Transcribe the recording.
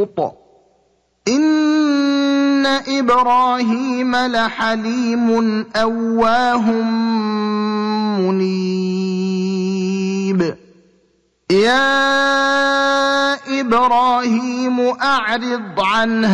لوط إن إبراهيم لحليم أواه منيب يا إبراهيم أعرض عن